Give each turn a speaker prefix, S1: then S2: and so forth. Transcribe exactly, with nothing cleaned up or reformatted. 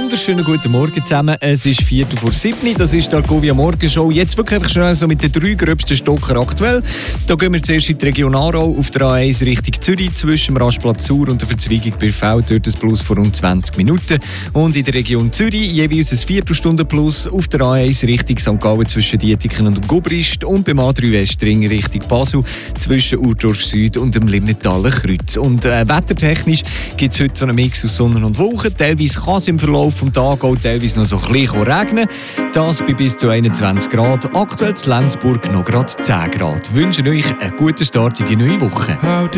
S1: wunderschönen guten Morgen zusammen. Es ist Viertel vor sieben. Das ist die Argovia Morgenshow. Jetzt wirklich einfach schnell so mit den drei gröbsten Stocker aktuell. Da gehen wir zuerst in die Region Aarau auf der A eins Richtung Zürich zwischen dem Rastplatz Sur und der Verzweigung bei V. Dort ein Plus von rund zwanzig Minuten. Und in der Region Zürich jeweils ein Viertelstunde Plus auf der A eins Richtung Sankt Gallen zwischen Dietiken und dem Gubrist und beim A drei Westring Richtung Basel zwischen Urdorf Süd und dem Limnetaler Kreuz. Und äh, wettertechnisch gibt es heute so einen Mix aus Sonne und Wolken. Teilweise kann es im Verlauf des Tages auch teilweise noch so ein bisschen regnen. Das bei bis zu einundzwanzig Grad. Aktuell in Lenzburg noch gerade zehn Grad. Ich wünsche euch einen guten Start in die neue Woche.